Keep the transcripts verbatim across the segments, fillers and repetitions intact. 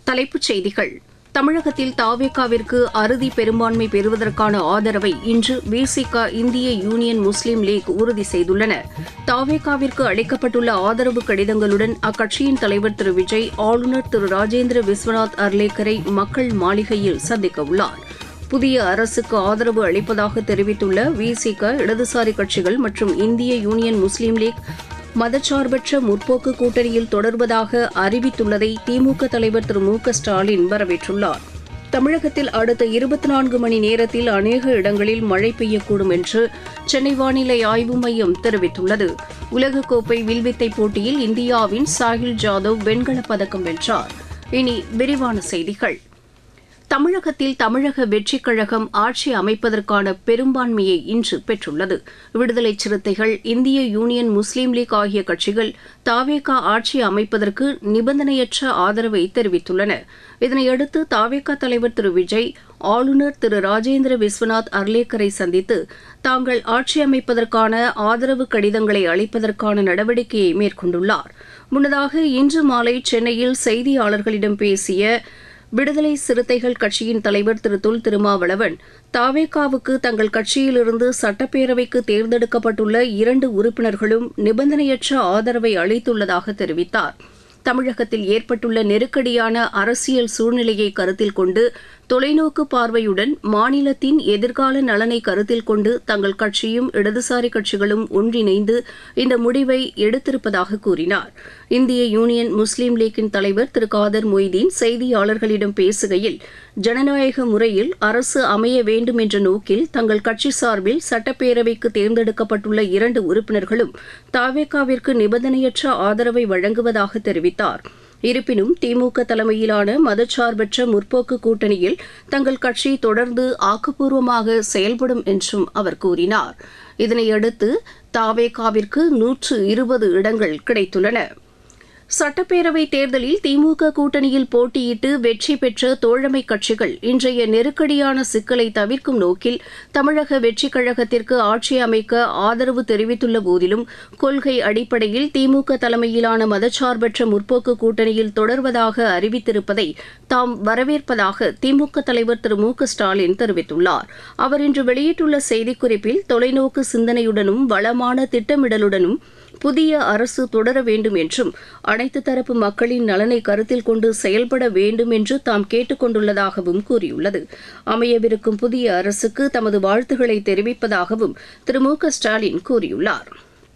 தலைப்புச் செய்திகள். தமிழகத்தில் தாவேகாவிற்கு அறுதி பெரும்பான்மை பெறுவதற்கான ஆதரவை இன்று விசிக இந்திய யூனியன் முஸ்லீம் லீக் உறுதி செய்துள்ளன. தாவேகாவிற்கு அளிக்கப்பட்டுள்ள ஆதரவு கடிதங்களுடன் அக்கட்சியின் தலைவர் திரு விஜய் ஆளுநர் திரு ராஜேந்திர விஸ்வநாத் அர்லேக்கரை மக்கள் மாளிகையில் சந்திக்கவுள்ளார். புதிய அரசுக்கு ஆதரவு அளிப்பதாக தெரிவித்துள்ள விசிக, இடதுசாரி கட்சிகள் மற்றும் இந்திய யூனியன் முஸ்லீம் லீக் மதச்சார்பற்ற முற்போக்கு கூட்டணியில் தொடர்வதாக அறிவித்துள்ளதை திமுக தலைவர் திரு மு க ஸ்டாலின் வரவேற்றுள்ளார். தமிழகத்தில் அடுத்த இருபத்தி நான்கு மணி நேரத்தில் அநேக இடங்களில் மழை பெய்யக்கூடும் என்று சென்னை வானிலை ஆய்வு மையம் தெரிவித்துள்ளது. உலகக்கோப்பை வில்வித்தை போட்டியில் இந்தியாவின் சாஹில் ஜாதவ் வெண்கலப் பதக்கம் வென்றார். இனி விரிவான செய்திகள். தமிழகத்தில் தமிழக வெற்றிக் கழகம் ஆட்சி அமைப்பதற்கான பெரும்பான்மையை இன்று பெற்றுள்ளது. விடுதலை சிறுத்தைகள், இந்திய யூனியன் முஸ்லீம் லீக் ஆகிய கட்சிகள் தாவேகா ஆட்சி அமைப்பதற்கு நிபந்தனையற்ற ஆதரவை தெரிவித்துள்ளன. இதனையடுத்து தாவேகா தலைவர் திரு விஜய் ஆளுநர் திரு ராஜேந்திர விஸ்வநாத் அர்லேக்கரை சந்தித்து தாங்கள் ஆட்சி அமைப்பதற்கான ஆதரவு கடிதங்களை அளிப்பதற்கான நடவடிக்கையை மேற்கொண்டுள்ளார். முன்னதாக இன்று மாலை சென்னையில் செய்தியாளர்களிடம் பேசிய விடுதலை சிறுத்தைகள் கட்சியின் தலைவர் திரு தொல் திருமாவளவன், தாவேகாவுக்கு தங்கள் கட்சியிலிருந்து சட்டப்பேரவைக்கு தேர்ந்தெடுக்கப்பட்டுள்ள இரண்டு உறுப்பினர்களும் நிபந்தனையற்ற ஆதரவை அளித்துள்ளதாக தெரிவித்தார். தமிழகத்தில் ஏற்பட்டுள்ள நெருக்கடியான அரசியல் சூழ்நிலையை கருத்தில் கொண்டு தொலைநோக்கு பார்வையுடன் மாநிலத்தின் எதிர்கால நலனை கருத்தில் கொண்டு தங்கள் கட்சியும் இடதுசாரி கட்சிகளும் ஒன்றிணைந்து இந்த முடிவை எடுத்திருப்பதாக கூறினார். இந்திய யூனியன் முஸ்லீம் லீக்கின் தலைவர் திரு காதர் மொய்தீன் செய்தியாளர்களிடம் பேசுகையில், ஜனநாயக முறையில் அரசு அமைய வேண்டும் என்ற நோக்கில் தங்கள் கட்சி சார்பில் சட்டப்பேரவைக்கு தேர்ந்தெடுக்கப்பட்டுள்ள இரண்டு உறுப்பினர்களும் தாவேகாவிற்கு நிபந்தனையற்ற ஆதரவை வழங்குவதாக தெரிவித்தார். இருப்பினும் திமுக தலைமையிலான மதச்சார்பற்ற முற்போக்கு கூட்டணியில் தங்கள் கட்சி தொடர்ந்து ஆக்கப்பூர்வமாக செயல்படும் என்றும் அவர் கூறினார். இதனையடுத்து தாவேகாவிற்கு நூற்று இருபது இடங்கள் கிடைத்துள்ளன. சட்டப்பேரவைத் தேர்தலில் திமுக கூட்டணியில் போட்டியிட்டு வெற்றி பெற்ற தோழமை கட்சிகள் இன்றைய நெருக்கடியான சிக்கலை தவிர்க்கும் நோக்கில் தமிழக வெற்றிக் கழகத்திற்கு ஆட்சி அமைக்க ஆதரவு தெரிவித்துள்ள போதிலும் கொள்கை அடிப்படையில் திமுக தலைமையிலான மதச்சார்பற்ற முற்போக்கு கூட்டணியில் தொடர்வதாக அறிவித்திருப்பதை தாம் வரவேற்பதாக திமுக தலைவர் திரு மு க ஸ்டாலின் தெரிவித்துள்ளார். அவர் இன்று வெளியிட்டுள்ள செய்திக்குறிப்பில், தொலைநோக்கு சிந்தனையுடனும் வளமான திட்டமிடலுடனும் புதிய அரசு தொடர வேண்டும் என்றும் அனைத்து தரப்பு மக்களின் நலனை கருத்தில் கொண்டு செயல்பட வேண்டும் என்று தாம் கேட்டுக் கொண்டுள்ளதாகவும் கூறியுள்ளது. அமையவிருக்கும் புதிய அரசுக்கு தமது வாழ்த்துக்களை தெரிவிப்பதாகவும் திரு மு க ஸ்டாலின் கூறியுள்ளார்.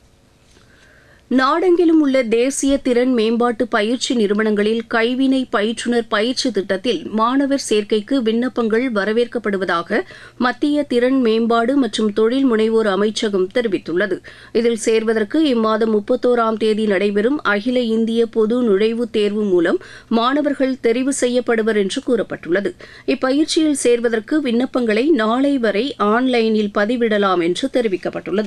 நாடெங்கிலும் உள்ள தேசிய திறன் மேம்பாட்டு பயிற்சி நிறுவனங்களில் கைவினை பயிற்றுநர் பயிற்சி திட்டத்தில் மாணவர் சேர்க்கைக்கு விண்ணப்பங்கள் வரவேற்கப்படுவதாக மத்திய திறன் மேம்பாடு மற்றும் தொழில் முனைவோர் அமைச்சகம் தெரிவித்துள்ளது. இதில் சேர்வதற்கு இம்மாதம் முப்பத்தோராம் தேதி நடைபெறும் அகில இந்திய பொது நுழைவுத் தேர்வு மூலம் மாணவர்கள் தெரிவு செய்யப்படுவர் என்று கூறப்பட்டுள்ளது. இப்பயிற்சியில் சேர்வதற்கு விண்ணப்பங்களை நாளை வரை ஆன்லைனில் பதிவிடலாம் என்று தெரிவிக்கப்பட்டுள்ளது.